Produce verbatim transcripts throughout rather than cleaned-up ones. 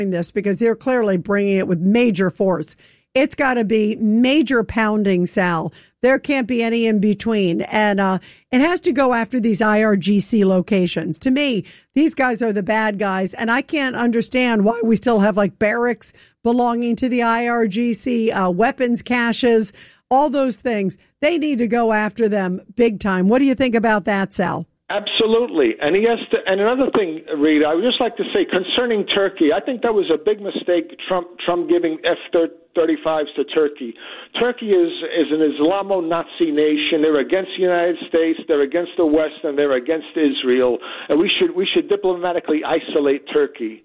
this because they're clearly bringing it with major force. It's got to be major pounding, Sal. There can't be any in between. And uh, it has to go after these I R G C locations. To me, these guys are the bad guys. And I can't understand why we still have like barracks belonging to the I R G C, uh, weapons caches, all those things. They need to go after them big time. What do you think about that, Sal? Absolutely. And he has to, and another thing, Reed, I would just like to say concerning Turkey, I think that was a big mistake, Trump Trump giving F thirty-fives to Turkey. Turkey is, is an Islamo-Nazi nation. They're against the United States, they're against the West, and they're against Israel. And we should we should diplomatically isolate Turkey.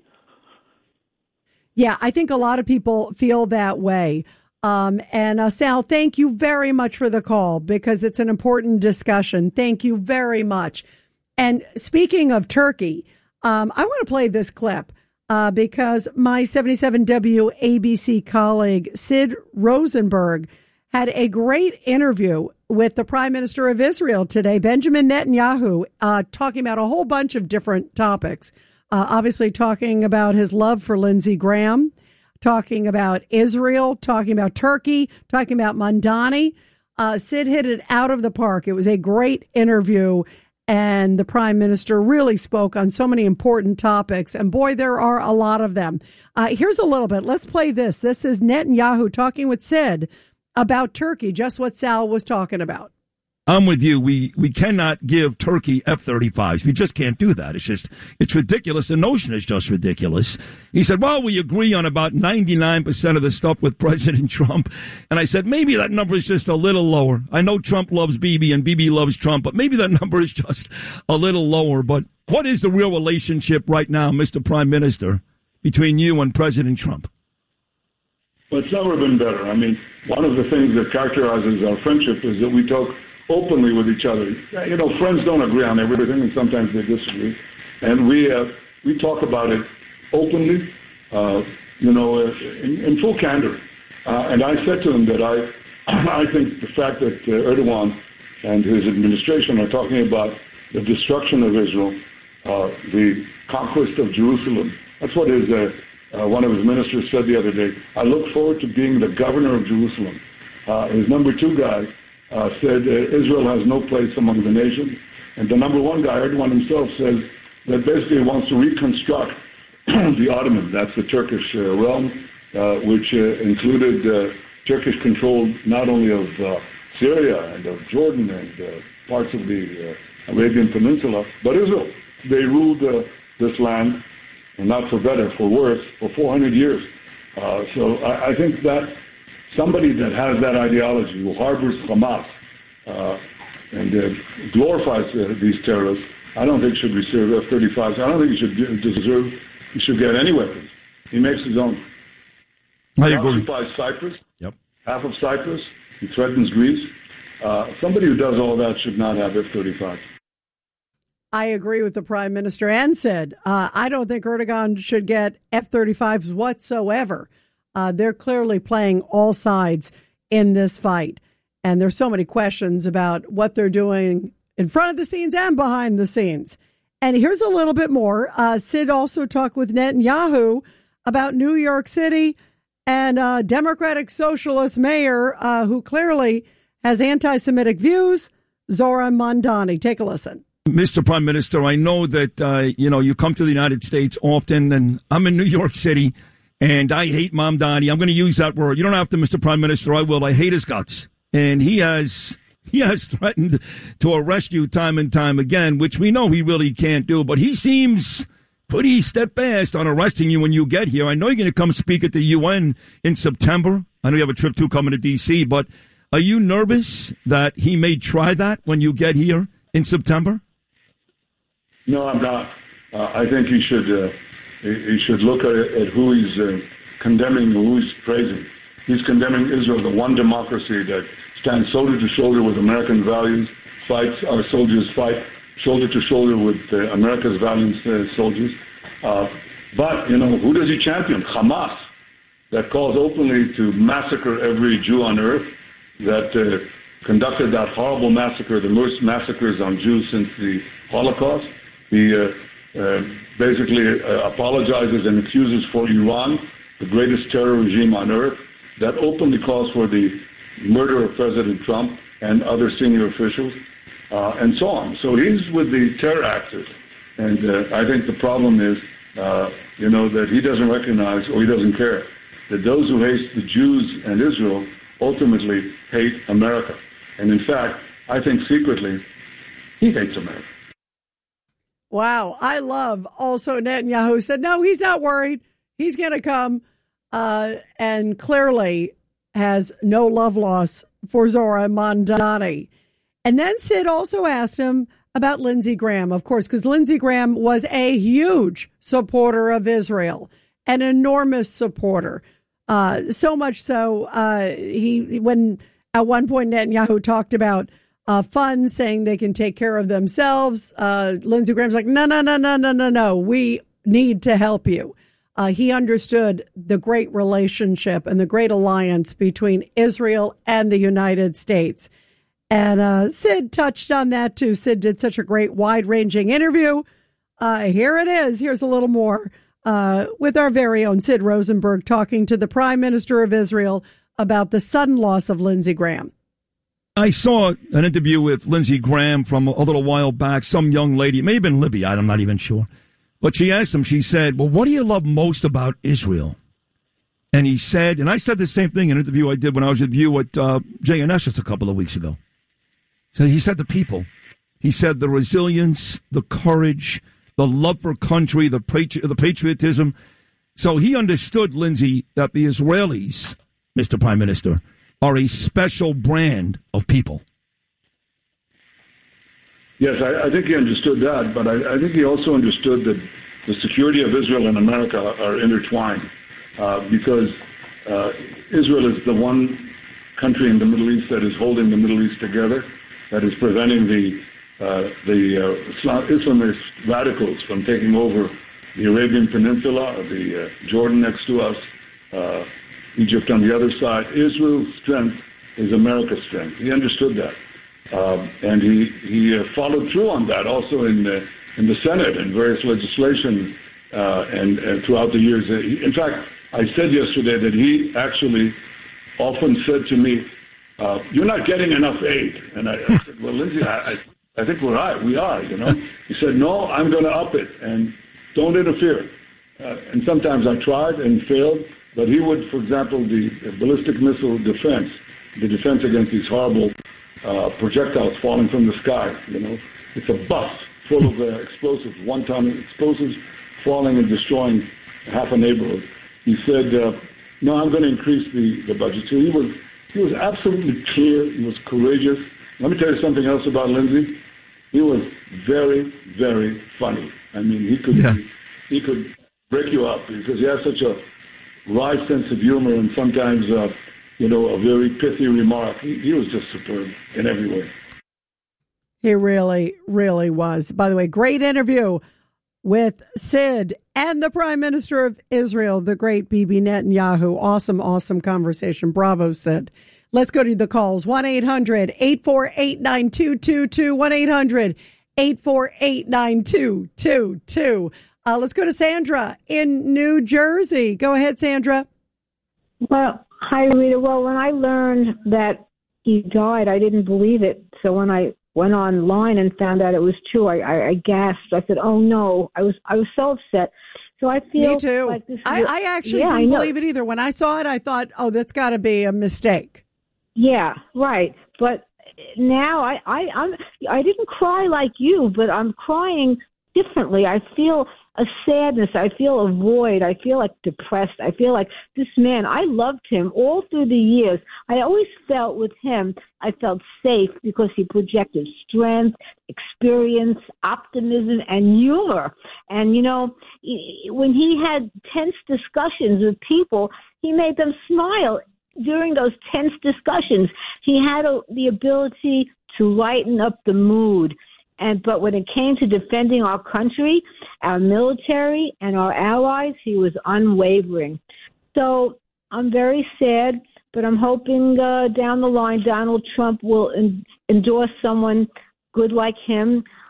Yeah, I think a lot of people feel that way. Um, and uh, Sal, thank you very much for the call because it's an important discussion. Thank you very much. And speaking of Turkey, um, I want to play this clip uh, because my seventy-seven W A B C colleague, Sid Rosenberg, had a great interview with the Prime Minister of Israel today, Benjamin Netanyahu, uh, talking about a whole bunch of different topics. Uh, obviously talking about his love for Lindsey Graham, talking about Israel, talking about Turkey, talking about Mamdani. Uh, Sid hit it out of the park. It was a great interview, and the Prime Minister really spoke on so many important topics. And boy, there are a lot of them. Uh, here's a little bit. Let's play this. This is Netanyahu talking with Sid about Turkey, just what Sal was talking about. I'm with you. We we cannot give Turkey F thirty-fives. We just can't do that. It's just, it's ridiculous. The notion is just ridiculous. He said, well, we agree on about ninety-nine percent of the stuff with President Trump. And I said, maybe that number is just a little lower. I know Trump loves Bibi and Bibi loves Trump, but maybe that number is just a little lower. But what is the real relationship right now, Mister Prime Minister, between you and President Trump? Well, it's never been better. I mean, one of the things that characterizes our friendship is that we talk openly with each other. You know, friends don't agree on everything, and sometimes they disagree. And we uh, we talk about it openly, uh, you know, in, in full candor. Uh, and I said to him that I I think the fact that uh, Erdogan and his administration are talking about the destruction of Israel, uh, the conquest of Jerusalem, that's what his, uh, uh, one of his ministers said the other day. I look forward to being the governor of Jerusalem. Uh, his number two guy Uh, said uh, Israel has no place among the nations. And the number one guy, Erdogan himself, says that basically he wants to reconstruct the Ottoman, that's the Turkish uh, realm, uh, which uh, included uh, Turkish control not only of uh, Syria and of Jordan and uh, parts of the uh, Arabian Peninsula, but Israel. They ruled uh, this land, and not for better, for worse, for four hundred years. Uh, so I, I think that somebody that has that ideology, who harbors Hamas uh, and uh, glorifies uh, these terrorists, I don't think should receive F thirty-fives. I don't think he should deserve, he should get any weapons. He makes his own. I he agree. occupies Cyprus, yep. half of Cyprus. He threatens Greece. Uh, somebody who does all that should not have F thirty-fives. I agree with the Prime Minister and said, uh, I don't think Erdogan should get F thirty-fives whatsoever. Uh, they're clearly playing all sides in this fight. And there's so many questions about what they're doing in front of the scenes and behind the scenes. And here's a little bit more. Uh, Sid also talked with Netanyahu about New York City and uh, Democratic Socialist mayor uh, who clearly has anti-Semitic views, Zoran Mamdani. Take a listen. Mister Prime Minister, I know that, uh, you know, you come to the United States often, and I'm in New York City. And I hate Mamdani. I'm going to use that word. You don't have to, Mister Prime Minister. I will. I hate his guts. And he has he has threatened to arrest you time and time again, which we know he really can't do. But he seems pretty steadfast on arresting you when you get here. I know you're going to come speak at the U N in September. I know you have a trip, too, coming to D C. But are you nervous that he may try that when you get here in September? No, I'm not. Uh, I think he should... Uh... He should look at, at who he's uh, condemning, who he's praising. He's condemning Israel, the one democracy that stands shoulder to shoulder with American values, fights, our soldiers fight shoulder to shoulder with uh, America's valiant uh, soldiers. Uh, but, you know, who does he champion? Hamas, that calls openly to massacre every Jew on earth, that uh, conducted that horrible massacre, the worst massacres on Jews since the Holocaust. The uh, uh, basically uh, apologizes and excuses for Iran, the greatest terror regime on earth, that openly calls for the murder of President Trump and other senior officials, uh, and so on. So he's with the terror actors. And uh, I think the problem is, uh, you know, that he doesn't recognize, or he doesn't care, that those who hate the Jews and Israel ultimately hate America. And in fact, I think secretly, he hates America. Wow. I love also Netanyahu said, no, he's not worried. He's going to come uh, and clearly has no love loss for Zohran Mamdani. And then Sid also asked him about Lindsey Graham, of course, because Lindsey Graham was a huge supporter of Israel, an enormous supporter. Uh, so much so, uh, he when at one point Netanyahu talked about uh, funds saying they can take care of themselves. Uh, Lindsey Graham's like, no, no, no, no, no, no, no. We need to help you. Uh, he understood the great relationship and the great alliance between Israel and the United States. And uh, Sid touched on that, too. Sid did such a great wide-ranging interview. Uh, here it is. Here's a little more uh, with our very own Sid Rosenberg talking to the Prime Minister of Israel about the sudden loss of Lindsey Graham. I saw an interview with Lindsey Graham from a little while back. Some young lady, it may have been Libby, I'm not even sure. But she asked him, she said, well, what do you love most about Israel? And he said, and I said the same thing in an interview I did when I was with you at uh, J N S just a couple of weeks ago. So he said the people. He said the resilience, the courage, the love for country, the patri- the patriotism. So he understood, Lindsey, that the Israelis, Mister Prime Minister, are a special brand of people. Yes, I, I think he understood that, but I, I think he also understood that the security of Israel and America are intertwined uh, because uh, Israel is the one country in the Middle East that is holding the Middle East together, that is preventing the uh, the uh, Islamist radicals from taking over the Arabian Peninsula, the uh, Jordan next to us, uh, Egypt on the other side. Israel's strength is America's strength. He understood that. Uh, and he he uh, followed through on that also in the in the Senate and various legislation uh, and, and throughout the years. In fact, I said yesterday that he actually often said to me, uh, "You're not getting enough aid." And I, I said, "Well, Lindsey, I, I think we're right. We are." You know, he said, "No, I'm going to up it and don't interfere." Uh, and sometimes I tried and failed, but he would, for example, the, the ballistic missile defense, the defense against these horrible Uh, projectiles falling from the sky, you know. It's a bus full of uh, explosives, one-ton explosives falling and destroying half a neighborhood. He said, uh, no, I'm going to increase the, the budget. So he was, he was absolutely clear. He was courageous. Let me tell you something else about Lindsey. He was very, very funny. I mean, he could, yeah. he, he could break you up because he has such a wry sense of humor and sometimes uh, you know, a very pithy remark. He, he was just superb in every way. He really, really was. By the way, great interview with Sid and the Prime Minister of Israel, the great Bibi Netanyahu. Awesome, awesome conversation. Bravo, Sid. Let's go to the calls. one eight hundred eight four eight nine two two two. one eight hundred eight four eight nine two two two. Uh, let's go to Sandra in New Jersey. Go ahead, Sandra. Well, hi, Rita. Well, when I learned that he died, I didn't believe it. So when I went online and found out it was true, I, I, I gasped. I said, "Oh no!" I was I was so upset. So I feel me too. Like this I, I actually yeah, didn't believe it either. When I saw it, I thought, "Oh, that's got to be a mistake." Yeah, right. But now I I I'm, I didn't cry like you, but I'm crying differently. I feel a sadness. I feel a void. I feel like depressed. I feel like this man, I loved him all through the years. I always felt with him, I felt safe because he projected strength, experience, optimism, and humor. And, you know, when he had tense discussions with people, he made them smile during those tense discussions. He had a, the ability to lighten up the mood. And but when it came to defending our country, our military, and our allies, he was unwavering. So I'm very sad, but I'm hoping uh, down the line Donald Trump will en- endorse someone good like him,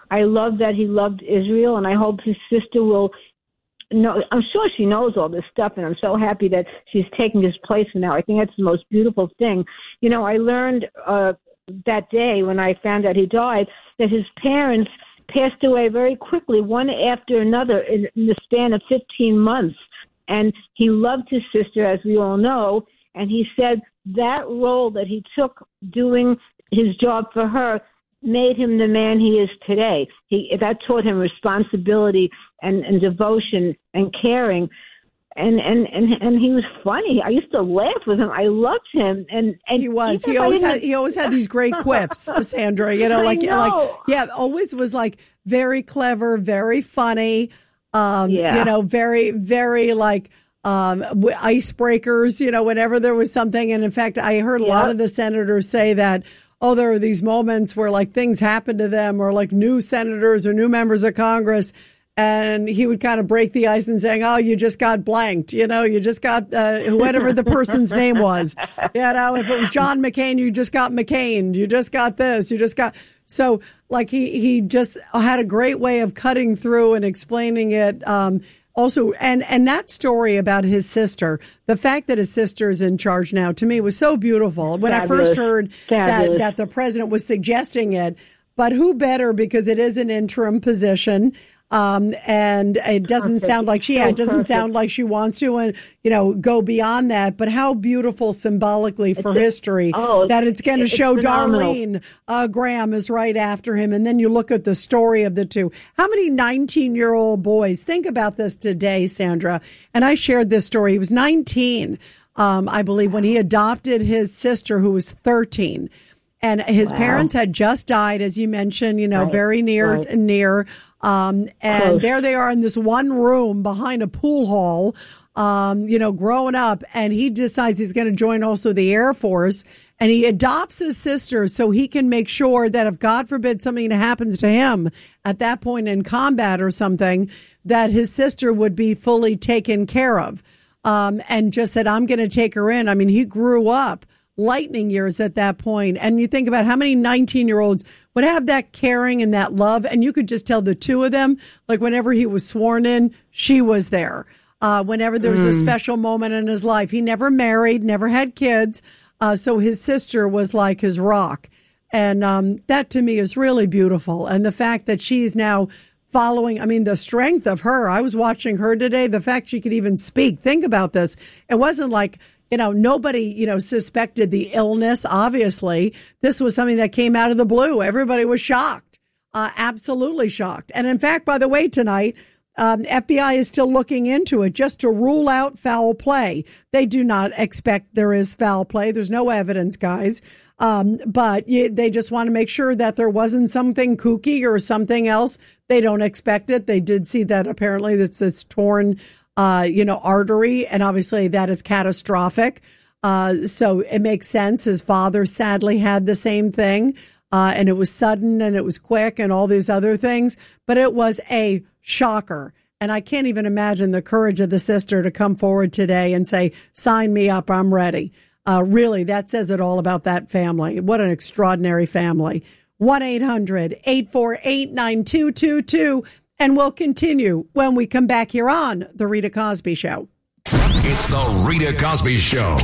I love that he loved Israel, and I hope his sister will know. I'm sure she knows all this stuff, and I'm so happy that she's taking his place now. I think that's the most beautiful thing. You know, I learned uh, that day when I found out he died that his parents passed away very quickly, one after another, in, in the span of fifteen months. And he loved his sister, as we all know, and he said that role that he took doing his job for her made him the man he is today. He that taught him responsibility and, and devotion and caring. And, and and and he was funny. I used to laugh with him. I loved him. And, and he was. He always had. He always had these great quips, Sandra. You know, like know. like yeah, always was like very clever, very funny. Um, yeah. You know, very very like um, icebreakers. You know, whenever there was something. And in fact, I heard a yep. lot of the senators say that. Oh, there are these moments where like things happen to them, or like new senators or new members of Congress. And he would kind of break the ice and saying, oh, you just got blanked. You know, you just got uh, whatever the person's name was. You know, if it was John McCain, you just got McCain. You just got this. You just got. So like he, he just had a great way of cutting through and explaining it. Um, also, and, and that story about his sister, the fact that his sister is in charge now, to me was so beautiful. When Fabulous. I first heard that, that the president was suggesting it, but who better, because it is an interim position. Um, and it doesn't perfect. sound like she, yeah, it doesn't perfect. sound like she wants to, and, you know, go beyond that. But how beautiful symbolically for it's history a, oh, that it's going to show phenomenal. Darlene uh, Graham is right after him. And then you look at the story of the two. How many nineteen year old boys think about this today, Sandra? And I shared this story. He was nineteen, um, I believe, when he adopted his sister, who was thirteen. And his wow. parents had just died, as you mentioned, you know, right. very near, right. near. Um, and Close. There they are in this one room behind a pool hall, um, you know, growing up. And he decides he's going to join also the Air Force, and he adopts his sister so he can make sure that if God forbid something happens to him at that point in combat or something, that his sister would be fully taken care of. Um, and just said, I'm going to take her in. I mean, he grew up lightning years at that point. And you think about how many nineteen year olds would have that caring and that love. And you could just tell the two of them, like whenever he was sworn in, she was there. Uh, whenever there was mm. a special moment in his life, he never married, never had kids. Uh, so his sister was like his rock. And, um, that to me is really beautiful. And the fact that she's now following, I mean, the strength of her, I was watching her today, the fact she could even speak. Think about this. It wasn't like, you know, nobody, you know, suspected the illness. Obviously, this was something that came out of the blue. Everybody was shocked, uh, absolutely shocked. And in fact, by the way, tonight, um, F B I is still looking into it just to rule out foul play. They do not expect there is foul play. There's no evidence, guys. Um, but you, they just want to make sure that there wasn't something kooky or something else. They don't expect it. They did see that apparently it's this torn Uh, you know, artery, and obviously that is catastrophic. Uh, so it makes sense. His father sadly had the same thing, uh, and it was sudden and it was quick and all these other things, but it was a shocker. And I can't even imagine the courage of the sister to come forward today and say, sign me up, I'm ready. Uh, really, that says it all about that family. What an extraordinary family. one eight hundred eight four eight nine two two two. And we'll continue when we come back here on The Rita Cosby Show. It's The Rita Cosby Show.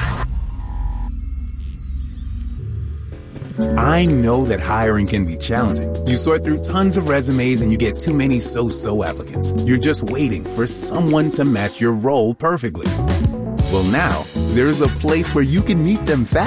I know that hiring can be challenging. You sort through tons of resumes and you get too many so-so applicants. You're just waiting for someone to match your role perfectly. Well, now, there's a place where you can meet them fast